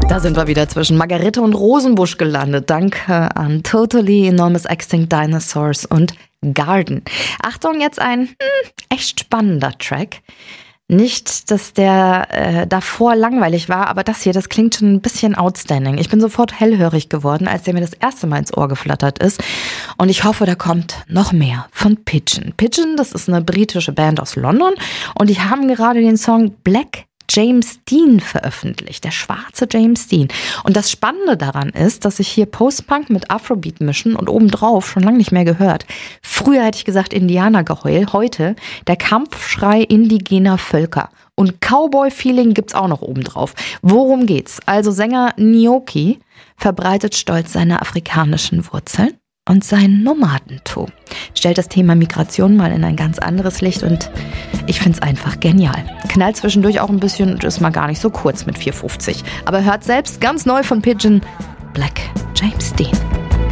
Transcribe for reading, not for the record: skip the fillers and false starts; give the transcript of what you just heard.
Da sind wir wieder zwischen Margarete und Rosenbusch gelandet. Danke an Totally, Enormous Extinct Dinosaurs und Garden. Achtung, jetzt ein echt spannender Track. Nicht, dass der davor langweilig war, aber das hier, das klingt schon ein bisschen outstanding. Ich bin sofort hellhörig geworden, als der mir das erste Mal ins Ohr geflattert ist. Und ich hoffe, da kommt noch mehr von Pigeon. Pigeon, das ist eine britische Band aus London und die haben gerade den Song Black James Dean veröffentlicht, der schwarze James Dean. Und das Spannende daran ist, dass sich hier Post-Punk mit Afrobeat mischen und obendrauf schon lange nicht mehr gehört. Früher hätte ich gesagt Indianergeheul, heute der Kampfschrei indigener Völker. Und Cowboy-Feeling gibt's auch noch obendrauf. Worum geht's? Also Sänger Nyoki verbreitet stolz seine afrikanischen Wurzeln und sein Nomadentum. Stellt das Thema Migration mal in ein ganz anderes Licht und ich find's einfach genial. Knallt zwischendurch auch ein bisschen und ist mal gar nicht so kurz mit 4,50. Aber hört selbst ganz neu von Pigeon, Black James Dean.